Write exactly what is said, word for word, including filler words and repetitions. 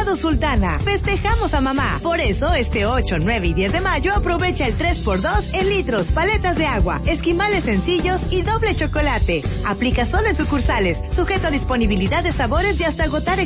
Supermercado Sultana. Festejamos a mamá. Por eso, este ocho, nueve y diez de mayo aprovecha el tres por dos en litros, paletas de agua, esquimales sencillos y doble chocolate. Aplica solo en sucursales, sujeto a disponibilidad de sabores y hasta agotar